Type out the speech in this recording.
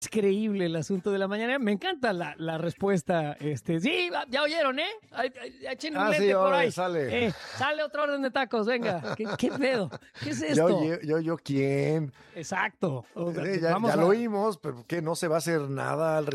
Es creíble el asunto de la mañana. Me encanta la respuesta. Sí, ya oyeron, ¿eh? Echen un lente sí, por ahí. sale. Sale otra orden de tacos, venga. ¿Qué pedo? ¿Qué es esto? ¿Yo quién? Exacto. Ya lo oímos, pero ¿qué? ¿No se va a hacer nada al